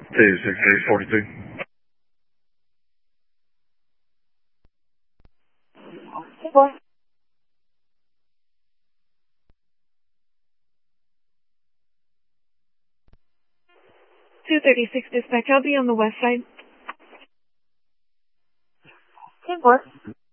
T6842. 236 dispatch, I'll be on the west side. 10-4.